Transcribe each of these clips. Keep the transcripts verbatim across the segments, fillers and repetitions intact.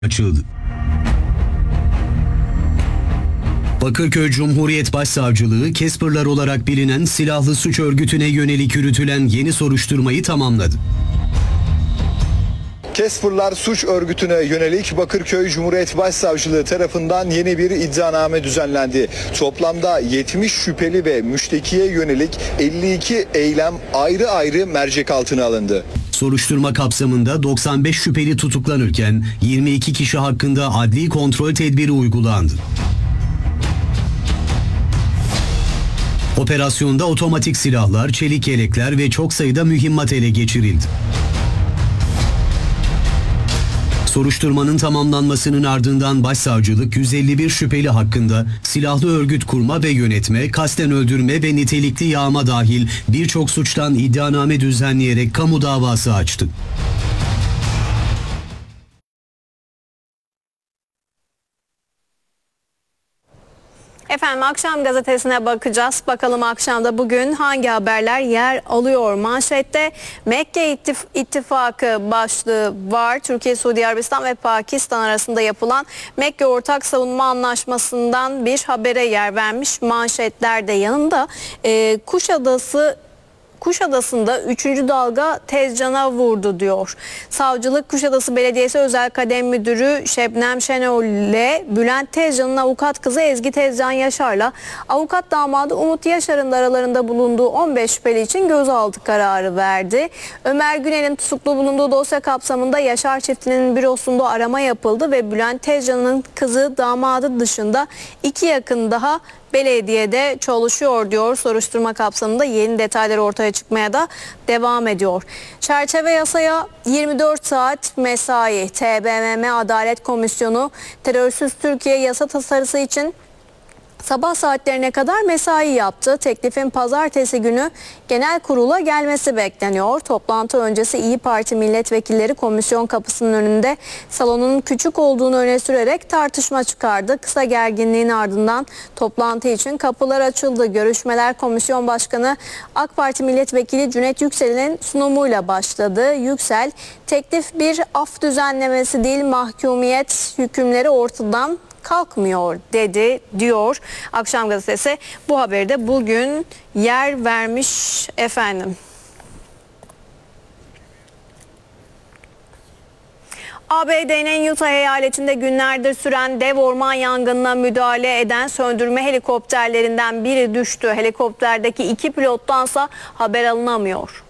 açıldı. Bakırköy Cumhuriyet Başsavcılığı, Casper'lar olarak bilinen silahlı suç örgütüne yönelik yürütülen yeni soruşturmayı tamamladı. Casper'lar suç örgütüne yönelik Bakırköy Cumhuriyet Başsavcılığı tarafından yeni bir iddianame düzenlendi. Toplamda yetmiş şüpheli ve müştekiye yönelik elli iki eylem ayrı ayrı mercek altına alındı. Soruşturma kapsamında doksan beş şüpheli tutuklanırken yirmi iki kişi hakkında adli kontrol tedbiri uygulandı. Operasyonda otomatik silahlar, çelik yelekler ve çok sayıda mühimmat ele geçirildi. Soruşturmanın tamamlanmasının ardından Başsavcılık yüz elli bir şüpheli hakkında silahlı örgüt kurma ve yönetme, kasten öldürme ve nitelikli yağma dahil birçok suçtan iddianame düzenleyerek kamu davası açtı. Efendim akşam gazetesine bakacağız. Bakalım akşamda bugün hangi haberler yer alıyor? Manşette Mekke İttif- İttifakı başlığı var. Türkiye, Suudi Arabistan ve Pakistan arasında yapılan Mekke Ortak Savunma Anlaşması'ndan bir habere yer vermiş. Manşetlerde yanında e, Kuşadası Kuşadası'nda üçüncü dalga Tezcan'a vurdu diyor. Savcılık Kuşadası Belediyesi Özel Kadem Müdürü Şebnem Şenol ile Bülent Tezcan'ın avukat kızı Ezgi Tezcan Yaşar'la avukat damadı Umut Yaşar'ın da aralarında bulunduğu on beş şüpheli için gözaltı kararı verdi. Ömer Günel'in tutuklu bulunduğu dosya kapsamında Yaşar çiftinin bürosunda arama yapıldı ve Bülent Tezcan'ın kızı damadı dışında iki yakın daha belediyede çalışıyor diyor. Soruşturma kapsamında yeni detaylar ortaya çıkmaya da devam ediyor. Çerçeve yasaya yirmi dört saat mesai. T B M M Adalet Komisyonu terörsüz Türkiye yasa tasarısı için sabah saatlerine kadar mesai yaptı. Teklifin pazartesi günü genel kurula gelmesi bekleniyor. Toplantı öncesi İyi Parti milletvekilleri komisyon kapısının önünde salonun küçük olduğunu öne sürerek tartışma çıkardı. Kısa gerginliğin ardından toplantı için kapılar açıldı. Görüşmeler Komisyon Başkanı AK Parti milletvekili Cüneyt Yüksel'in sunumuyla başladı. Yüksel, teklif bir af düzenlemesi değil, mahkumiyet hükümleri ortadan kalkmıyor dedi diyor. Akşam gazetesi bu haberi de bugün yer vermiş efendim. A B D'nin Utah eyaletinde günlerdir süren dev orman yangınına müdahale eden söndürme helikopterlerinden biri düştü. Helikopterdeki iki pilottansa haber alınamıyor.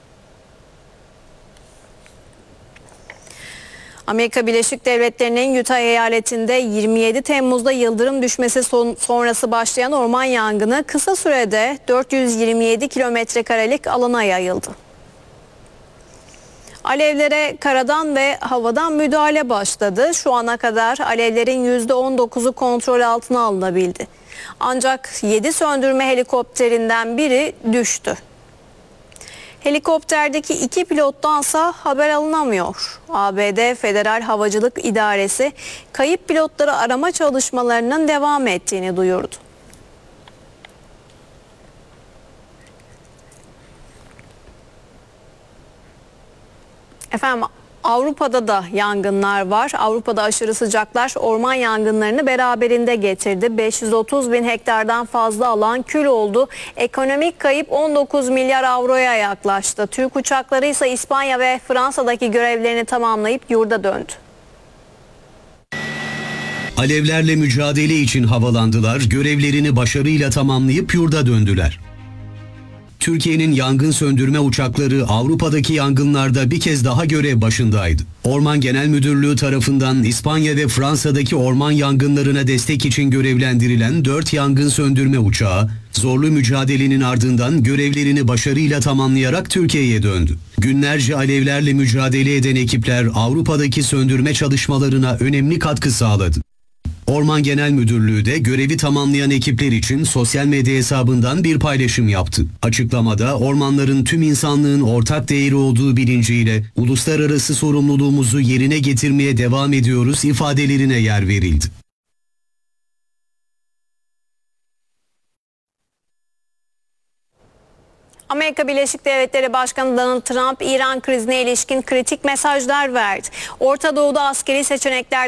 Amerika Birleşik Devletleri'nin Utah eyaletinde yirmi yedi Temmuz'da yıldırım düşmesi son, sonrası başlayan orman yangını kısa sürede dört yüz yirmi yedi kilometre karelik alana yayıldı. Alevlere karadan ve havadan müdahale başladı. Şu ana kadar alevlerin yüzde on dokuzu kontrol altına alınabildi. Ancak yedi söndürme helikopterinden biri düştü. Helikopterdeki iki pilottansa haber alınamıyor. A B D Federal Havacılık İdaresi kayıp pilotları arama çalışmalarının devam ettiğini duyurdu. Efendim Avrupa'da da yangınlar var. Avrupa'da aşırı sıcaklar orman yangınlarını beraberinde getirdi. beş yüz otuz bin hektardan fazla alan kül oldu. Ekonomik kayıp on dokuz milyar avroya yaklaştı. Türk uçakları ise İspanya ve Fransa'daki görevlerini tamamlayıp yurda döndü. Alevlerle mücadele için havalandılar, görevlerini başarıyla tamamlayıp yurda döndüler. Türkiye'nin yangın söndürme uçakları Avrupa'daki yangınlarda bir kez daha görev başındaydı. Orman Genel Müdürlüğü tarafından İspanya ve Fransa'daki orman yangınlarına destek için görevlendirilen dört yangın söndürme uçağı, zorlu mücadelenin ardından görevlerini başarıyla tamamlayarak Türkiye'ye döndü. Günlerce alevlerle mücadele eden ekipler Avrupa'daki söndürme çalışmalarına önemli katkı sağladı. Orman Genel Müdürlüğü de görevi tamamlayan ekipler için sosyal medya hesabından bir paylaşım yaptı. Açıklamada ormanların tüm insanlığın ortak değeri olduğu bilinciyle uluslararası sorumluluğumuzu yerine getirmeye devam ediyoruz ifadelerine yer verildi. Amerika Birleşik Devletleri Başkanı Donald Trump, İran krizine ilişkin kritik mesajlar verdi. Orta Doğu'da askeri seçenekler